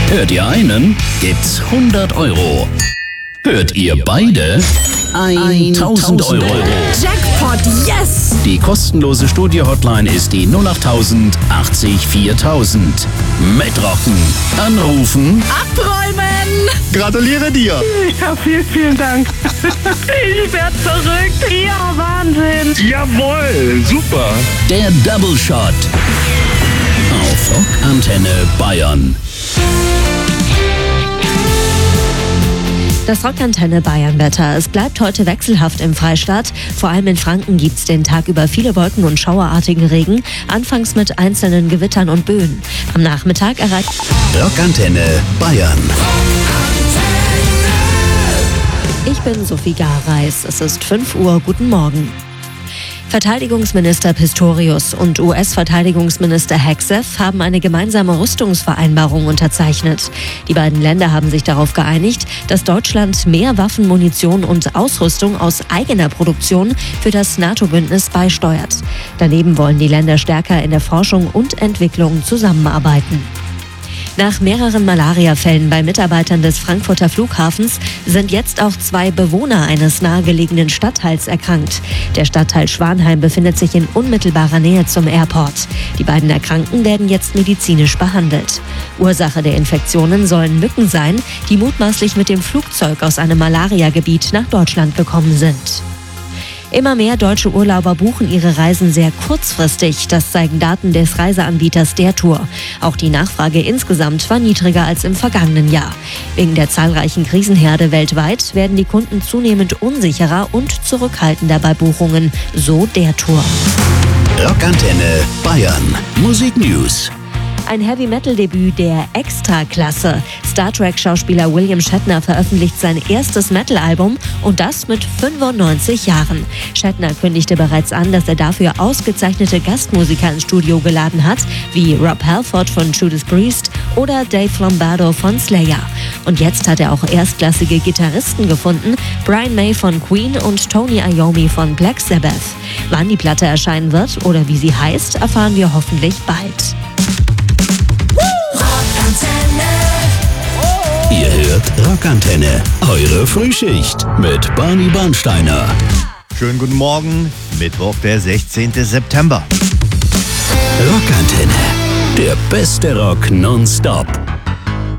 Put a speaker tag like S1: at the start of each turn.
S1: Hört ihr einen, gibt's 100 €. Hört ihr beide, 1000 €.
S2: Jackpot, yes!
S1: Die kostenlose Studio-Hotline ist die 08000 80 4000. Mitrocken. Anrufen.
S2: Abräumen!
S3: Gratuliere dir!
S4: Ja, vielen Dank. Ich werd verrückt. Ja, Wahnsinn.
S3: Jawohl, super!
S1: Der Double Shot. Auf Rockantenne Bayern.
S5: Das Rockantenne Bayern-Wetter. Es bleibt heute wechselhaft im Freistaat. Vor allem in Franken gibt's den Tag über viele Wolken und schauerartigen Regen, anfangs mit einzelnen Gewittern und Böen. Am Nachmittag erreicht
S1: Rockantenne Bayern.
S5: Ich bin Sophie Garreis. Es ist 5 Uhr. Guten Morgen. Verteidigungsminister Pistorius und US-Verteidigungsminister Hegseth haben eine gemeinsame Rüstungsvereinbarung unterzeichnet. Die beiden Länder haben sich darauf geeinigt, dass Deutschland mehr Waffen, Munition und Ausrüstung aus eigener Produktion für das NATO-Bündnis beisteuert. Daneben wollen die Länder stärker in der Forschung und Entwicklung zusammenarbeiten. Nach mehreren Malariafällen bei Mitarbeitern des Frankfurter Flughafens sind jetzt auch 2 Bewohner eines nahegelegenen Stadtteils erkrankt. Der Stadtteil Schwanheim befindet sich in unmittelbarer Nähe zum Airport. Die beiden Erkrankten werden jetzt medizinisch behandelt. Ursache der Infektionen sollen Mücken sein, die mutmaßlich mit dem Flugzeug aus einem Malariagebiet nach Deutschland gekommen sind. Immer mehr deutsche Urlauber buchen ihre Reisen sehr kurzfristig. Das zeigen Daten des Reiseanbieters der Tour. Auch die Nachfrage insgesamt war niedriger als im vergangenen Jahr. Wegen der zahlreichen Krisenherde weltweit werden die Kunden zunehmend unsicherer und zurückhaltender bei Buchungen, so der Tour.
S1: Rockantenne Bayern. Musik News.
S5: Ein Heavy-Metal-Debüt der Extraklasse. Star Trek-Schauspieler William Shatner veröffentlicht sein erstes Metal-Album und das mit 95 Jahren. Shatner kündigte bereits an, dass er dafür ausgezeichnete Gastmusiker ins Studio geladen hat, wie Rob Halford von Judas Priest oder Dave Lombardo von Slayer. Und jetzt hat er auch erstklassige Gitarristen gefunden, Brian May von Queen und Tony Iommi von Black Sabbath. Wann die Platte erscheinen wird oder wie sie heißt, erfahren wir hoffentlich bald.
S1: Ihr hört Rockantenne, eure Frühschicht mit Barney Bernsteiner.
S3: Schönen guten Morgen, Mittwoch, der 16. September.
S1: Rockantenne, der beste Rock nonstop.